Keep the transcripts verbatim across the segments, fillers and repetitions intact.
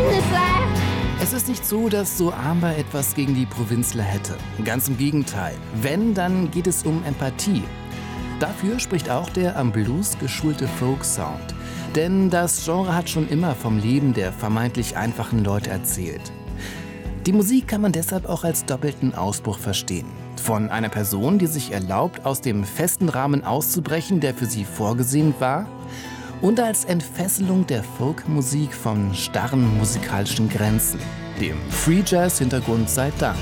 Es ist nicht so, dass So Amber etwas gegen die Provinzler hätte. Ganz im Gegenteil. Wenn, dann geht es um Empathie. Dafür spricht auch der am Blues geschulte Folk-Sound. Denn das Genre hat schon immer vom Leben der vermeintlich einfachen Leute erzählt. Die Musik kann man deshalb auch als doppelten Ausbruch verstehen. Von einer Person, die sich erlaubt, aus dem festen Rahmen auszubrechen, der für sie vorgesehen war, und als Entfesselung der Folkmusik von starren musikalischen Grenzen. Dem Free Jazz-Hintergrund sei Dank.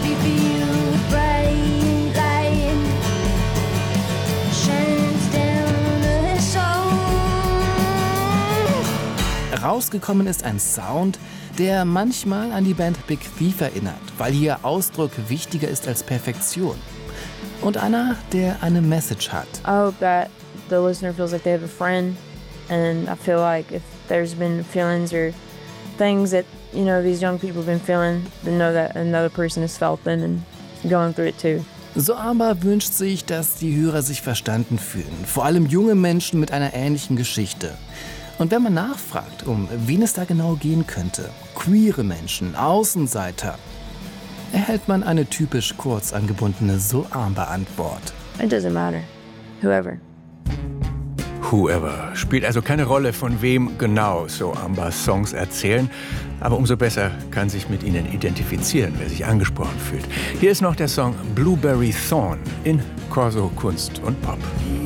Rausgekommen ist ein Sound, der manchmal an die Band Big Thief erinnert, weil hier Ausdruck wichtiger ist als Perfektion. Und einer, der eine Message hat. I hope that the listener feels like they have a friend. And I feel like if there's been feelings or things that, you know, these young people have been feeling, then know that another person has felt them and going through it too. So Amber wünscht sich, dass die Hörer sich verstanden fühlen. Vor allem junge Menschen mit einer ähnlichen Geschichte. Und wenn man nachfragt, um wen es da genau gehen könnte, queere Menschen, Außenseiter, erhält man eine typisch kurz angebundene So Amber-Antwort. It doesn't matter. Whoever. Whoever spielt also keine Rolle, von wem genau So Ambers Songs erzählen. Aber umso besser kann sich mit ihnen identifizieren, wer sich angesprochen fühlt. Hier ist noch der Song Blueberry Thorn in Corso Kunst und Pop.